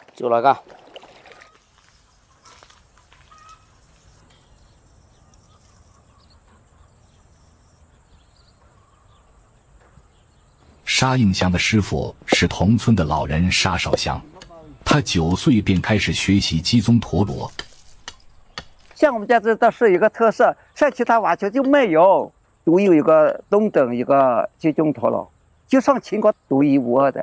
就那个。 沙应祥的师傅是同村的老人沙少香，他9岁便开始学习鸡枞陀螺。 像我们家这倒是一个特色，像其他瓦球就没有，独有一个东等一个鸡枞陀螺，就算全国独一无二的。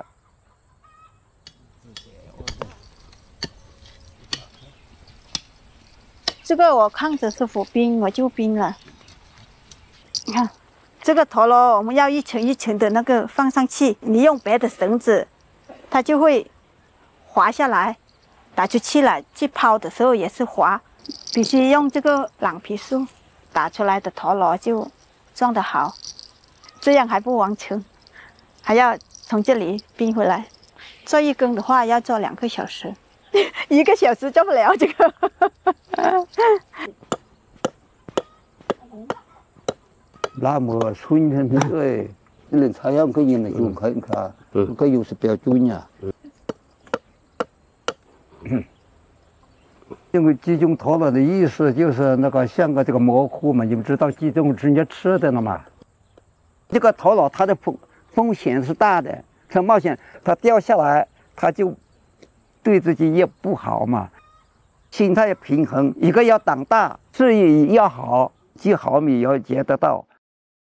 这个我看着是浮冰，我就冰了。你看，这个陀螺我们要一层一层的那个放上去，你用别的绳子，它就会滑下来，打出去了。去抛的时候也是滑，必须用这个朗皮树打出来的陀螺就撞得好，这样还不完成，还要从这里冰回来。做一根的话要做2个小时，1个小时做不了这个。 那么春天的对，那太阳可以那就看看，可有时比较准呀。因为鸡枞陀螺的意思就是那个像个这个模糊嘛，你们知道鸡枞直接吃的了嘛？这个陀螺它的风险是大的，它冒险它掉下来，它就对自己也不好嘛。心态平衡，一个要胆大，视野要好，几毫米要接得到。